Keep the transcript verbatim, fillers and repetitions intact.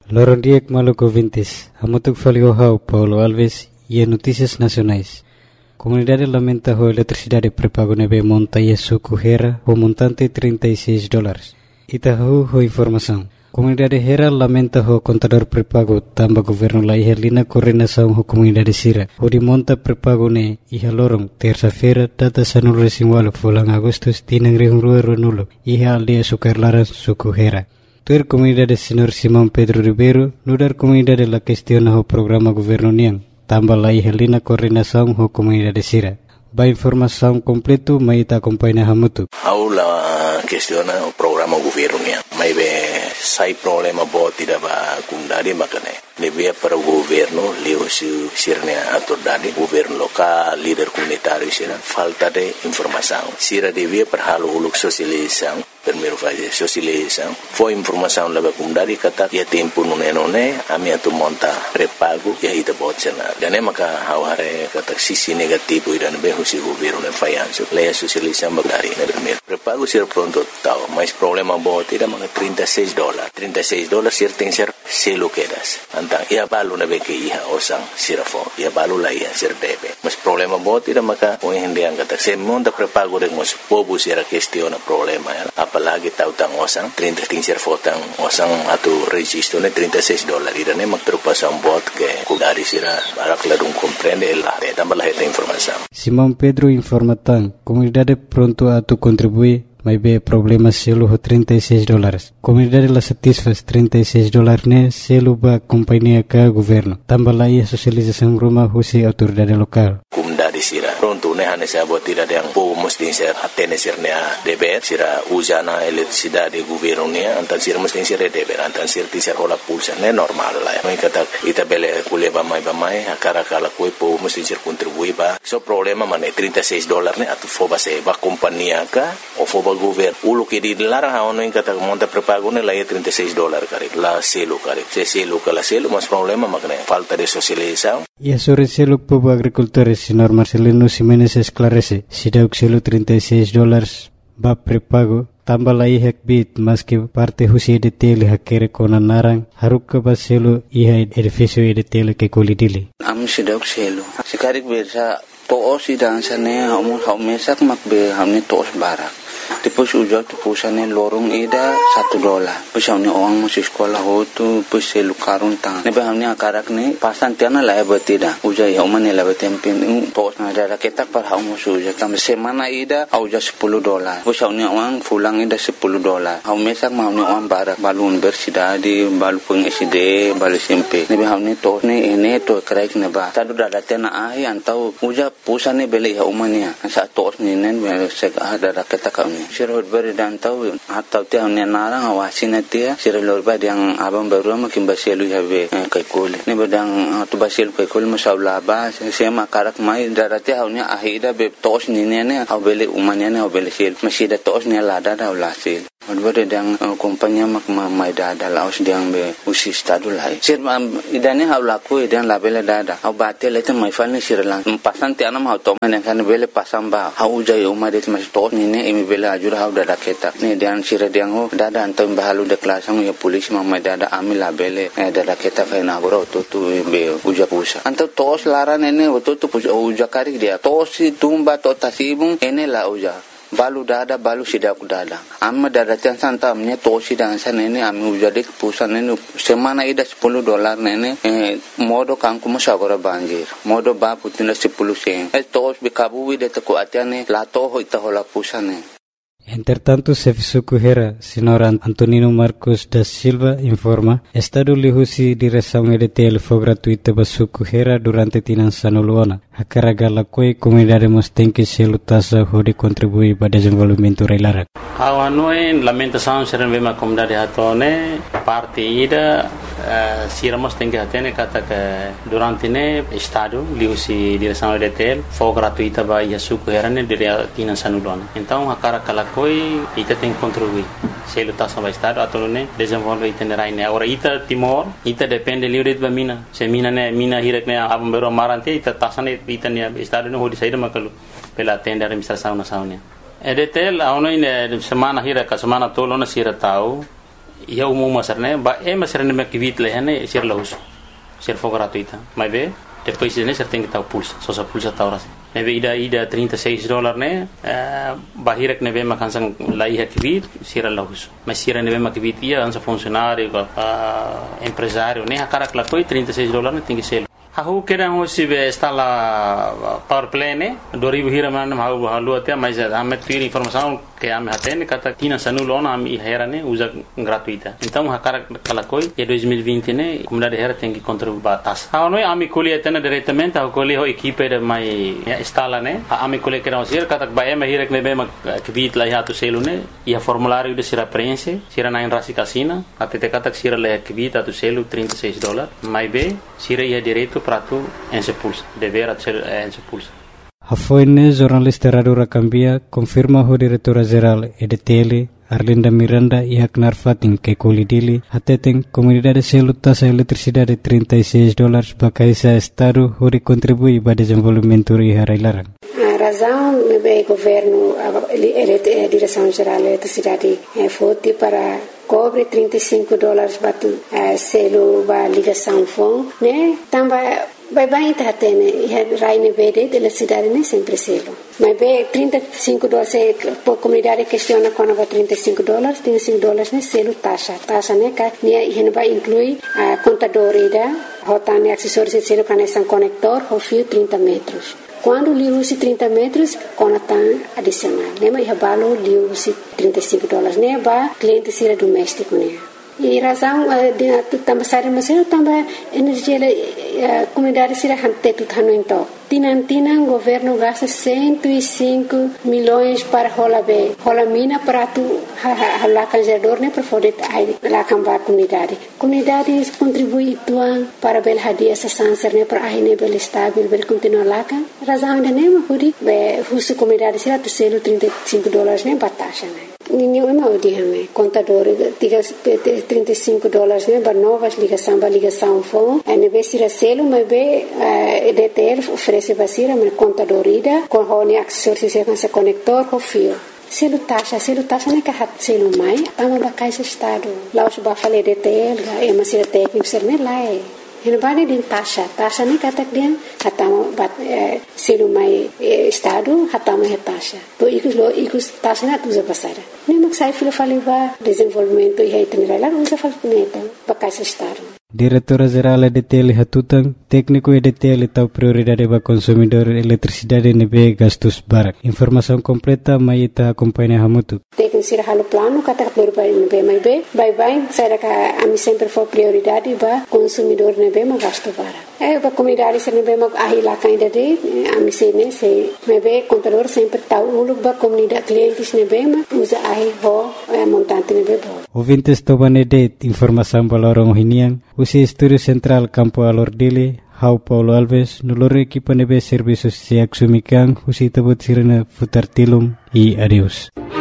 Lorondiek Maluco Vintes, Hamutuk Faliohau, Paulo Alves e Notícias Nacionais. Comunidade lamenta a eletricidade pré-pago nebe monta e suco Hera o montante trinta e seis dólares. Itahu ho informação. Comunidade Hera lamenta o contador pré-pago tamba governo la ihelina coordenação ho comunidade Sira. O de monta pré-pago ne iha lorong terça-feira data sanul resinwalo fulang Agustus tinang rihungrua ronulo iha aldia sukarlaran suco Hera. Tuer comunidade Senhor Simão Pedro Ribeiro, nudar comunidade la questiona o programa governo niang, tamba la ihelina coordenação ho comunidade Sira. Ba informação completo mai ta acompanha hamutu. Aula questiona o programa governo niang. Mai be sai problema boti da ba kundari makane. Lebih para o governo, leo si sirnya autoridade, governo local, líder comunitário sira, falta de informação. Sira devia para halo uluk sosialização, primeiro fazer sosialização. Foi informação lá para comunidade kata ia tempo nune nune, a minha tu monta pré-pago e aí da botcena. Dan maka haware kata sisi negativo ida nebe husi governo ne fayanso. Leia sosialização bagari ne primeiro. Pré-pago sira pronto tau, mas problema boti da maka trinta e seis dólares. trinta e seis dólares sira tem ser selo quedas. Antang ia balu na beke iha osang sirafo ia balu la iha sir debe mas problema bot ida maka o hindi ang kata se monta pré-pago de mos pobu sira questiona problema ya apalagi tautang osang trinta ting sir fotang osang atu registro ne trinta e seis dólares ida ne mak terpasang bot ke kudari sira barak ladung comprende el ade tambah la esta informação. Simão Pedro informatan comunidade pronto a tu contribuir. Mas be problema selo ho trinta e seis dólares. Comunidade la satisfaz trinta e seis dólares ne selo ba companhia ka governo. Tambah la ia socialização rumah husi autoridade lokal. Comunidade sira pronto ne hane sa botira yang po mesti ser atene sirnya deber sira usana eletricidade governo ne antan sira mesti sira deber antan sira tisar ola pulsa ne normal la. Mai kata ita bele kuleba mai ba mai akara kala koi po mesti sir contribui ba. So problema mane trinta e seis dólares ne atu foba se ba companhia ka o foba governo ulo que dilarang ha ono in kata monta pré-pago ne la trinta e seis dólares kare la selo kare se selo kala selo mas problema makne falta de socialização e sobre selo povo agricultores senhor Marcelino Ximenes esclarece se deu selo trinta e seis dólares ba pré-pago tambah la ihak bit mas que parte husi de tele hakere kona narang haruk ba selo iha edifício de tele que colidile am se deu selo sekarik bersa to si dansane hamu hamesak makbe hamne tos barak. Depois ujar tu pusane lorong ida satu dolar. Depois hamne orang masih sekolah ho tu depois selu karun tang. Nebe hamne akarak ne pasan tiana la betida. Ujar ya umane la betempin tos na ada ketak par hamu suja kam semana ida ujar sepuluh dolar. Depois hamne orang pulang ida sepuluh dolar. Hamesak hamne orang barak balun bersidadi balu peng S D balu S M P. Nebe hamne tos ne ene to kraik ne ba. Tadu dada tiana ahi antau ujar pusane beli ya umane. Sa tos ni nen sek ada ketak Sirot beri dan tahu atau tiang ni narang awasin dia sirot beri yang abang baru makin basilu habe kaikul ni bedang tu basilu kaikul masalah bah saya makarak mai darati haunya ahida be tos ni ni ni au beli umanya ni au beli sil masih ada tos ni lada dah ulasil Advare dang kompanya mak mai dada laos diang be usi stadu lai. Sir idane hau laku idan labele dada. Hau bate lete mai falni sirlang. Pasan ti anam hau to men kan bele pasam ba. Hau jai umadet mas to ni ne emi bele ajur hau dada keta. Ni dian sir diang ho dada antam bahalu de klasang ya polisi mai dada ami labele dada keta kai na goro to tu be uja pusa. Antam tos laran ene to tu uja kari dia. Tosi tumba to tasibung ene la uja. Balu dada balu sidak dada amma dada tiang santa amnya tosi dan sana ini ami ujadik pusan ini semana ida sepuluh dolar nene eh, modo kangku masagora banjir modo ba putina sepuluh sen eh tos bikabu ida teku atiane la toho ita hola pusane. Entretanto, Serviço Hera, senhor Antonino Marcos da Silva, informa, Estado lihusi direção E D T L foi gratuita para Suco Hera durante tinan sanuluana. A carga la coi comunidade mos tem que se lutasa hode contribuir para desenvolvimento reilarak. Awan noen lamentação seren bema comunidade hatone parte ida uh, siramos tem que atene kata que durante ne Estado lihusi direção E D T L foi gratuita para ia Suco Hera ne dire tinan sanuluana. Então a carga la coi ita tem que contribuir. Se lutasa para Estado atone desenvolve itinerai ne. Ora ita Timor ita depende livre de mina. Se mina ne mina hirek ne abam bero marante ita tasane ita ne Estado ne hodi saída makalu pela tenda administração nacional. E D T L aono ine semana hira ka semana tolo na sira tau ia umum masarne ba e masarne me kivit le hane sir laus sir for gratuita mas be depois ne ser tem que tal pulsa só sa pulsa tal ras neve ida ida trinta e seis dólares né bahirek neve makan sang lai kivit sir laus mas sir neve makivit ia ansa funcionário empresário né akara klakoi trinta e seis dólares tem que ser Aku kira hosi be instala power plane dua ribu hira mana mau halu atia mas ame tiri informação que ame hatene kata tina sanulona ame hera ne usa gratuita então hakara kalakoi e dois mil e vinte ne comunidade hera tem que contribuir tas ha noi ame colhe tena diretamente a colhe ho equipe de mai instala ne ame colhe kira hosi kata ba ame hira ne be ma kvit la hatu selune e formulário de sira prense sira na rasi casina até kata sira la kvit atu selu trinta e seis dólares mai be sira ia direito para tu ensepulsa, dever ser ensepulsa. Hafoine jornalista Radura Cambia confirma o diretora-geral E D T L Arlinda Miranda e Aknar Fatin que colidili ateten comunidade selo taxa eletricidade trinta e seis dólares para esse estado onde contribui para o desenvolvimento e harailaran. A razão do governo, a direção-geral da eletricidade foi para cobre trinta e cinco dólares para o selo para ligação fone, né? Também vai bem tá tendo e raine verde de eletricidade nem sempre selo. Mas bem trinta e cinco dólares por comunidade questiona quando vai trinta e cinco dólares, trinta e cinco dólares né selo taxa, taxa né que né e vai incluir a contador ida, rotane acessórios de selo que são conector, o fio trinta metros. Quando li usi trinta metros, conatan adicional. Lembra e abalo li usi trinta e cinco dólares, né? Ba cliente sira doméstico, né? E razão de também sair mas eu também energia a comunidade sira hante tudo hano então. Tinan tinan governo gasta cento e cinco milhões para rola be, rola mina para tu lá canjador né para poder lá cambar comunidade. Comunidade contribui tuan para bel hadia essa sanser né para aí né bel estável bel continuar lá kan. Razão ainda nem mas pudi be husu comunidade sira tu selo trinta e cinco dólares né batasha né. Ninguém é mau dia me contador tiga trinta e cinco dólares né para novas ligação para ligação fone é ne be sira selo mas be E D T L oferece basira me contador ida com hone acessórios com esse conector com fio selo taxa selo taxa ne ka hat selo mai tama ba caixa estado lá os ba fale E D T L é uma sira técnico ser ne lá é Ele bani din taxa, taxa ni katak dia hatama bat selu mai estado hatama he taxa. To ikus lo ikus taxa na tuza pasara. Ni maksai filo faliva desenvolvimento e itinerário lá usa falneta bakais estado. Diretora-Geral E D T L Hatutang, técnico E D T L tau prioridade para consumidor eletricidade nebe gastos barak. Informação completa mai ita acompanha hamutu. Técnico sira halo plano kata prioridade nebe mai be, bye bye, sai ka ami sempre for prioridade ba consumidor nebe ma gasto barak. Eh ba comunidade sira nebe ma ahila kainda de ami se ne se nebe contador sempre tau uluk ba comunidade clientes nebe ma usa ai ho montante nebe bo. Ouvintes tobanede informação balorong hinian. Usi Estúdio Central Campo Alordile, Hau Paulo Alves, nulor equipa nebe serviços se axumikan, usi tabut sirena futartilum e adeus.